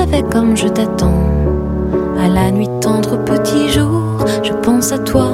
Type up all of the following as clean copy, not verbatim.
savais comme je t'attends. À la nuit tendre au petit jour, je pense à toi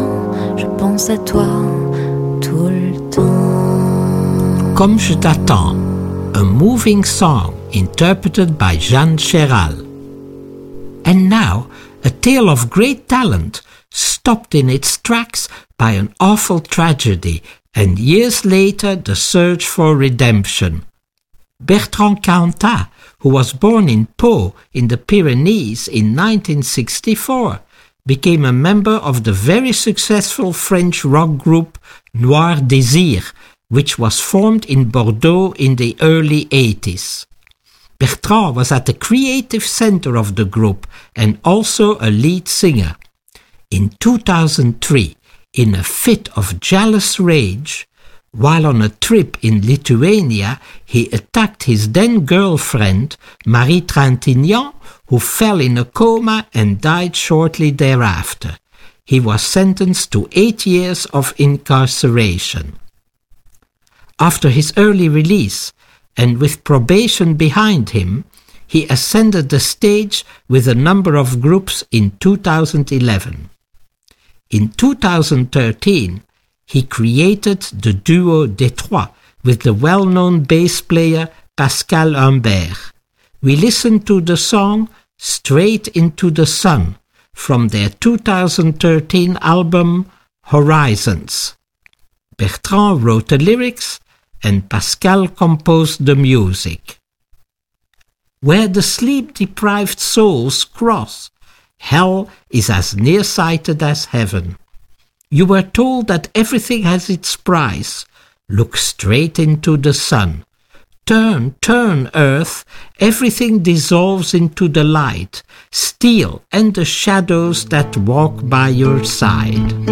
tout le temps. Comme je t'attends, a moving song interpreted by Jeanne Chéral. And now, a tale of great talent stopped in its tracks by an awful tragedy, and years later the search for redemption. Bertrand Cantat, who was born in Pau in the Pyrenees in 1964, became a member of the very successful French rock group Noir Désir, which was formed in Bordeaux in the early 80s. Bertrand was at the creative center of the group and also a lead singer. In 2003, in a fit of jealous rage, while on a trip in Lithuania, he attacked his then-girlfriend, Marie Trintignant, who fell in a coma and died shortly thereafter. He was sentenced to 8 years of incarceration. After his early release, and with probation behind him, he ascended the stage with a number of groups in 2011. In 2013, he created the duo Détroit with the well-known bass player Pascal Humbert. We listened to the song Straight into the Sun from their 2013 album Horizons. Bertrand wrote the lyrics and Pascal composed the music. Where the sleep-deprived souls cross, hell is as nearsighted as heaven. You were told that everything has its price. Look straight into the sun. Turn, turn, earth, everything dissolves into the light, steel and the shadows that walk by your side.